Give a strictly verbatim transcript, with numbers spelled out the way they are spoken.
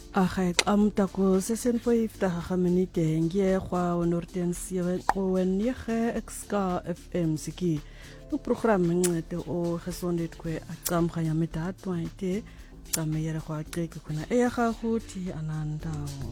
Aga xamta ko sesen foifta gaminite ngie gwa onortensie qowen yege xka F M siki. No program ngcede o gesondheid kwe axam khaya metatwa ite xameyere gwa qeke kuna eya ga guthi ananda.